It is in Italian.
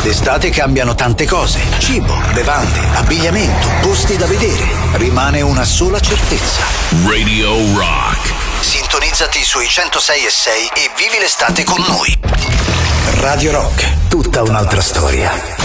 D'estate cambiano tante cose: cibo, bevande, abbigliamento, posti da vedere. Rimane una sola certezza: Radio Rock. Sintonizzati sui 106.6 e vivi l'estate con noi. Radio Rock, tutta un'altra storia.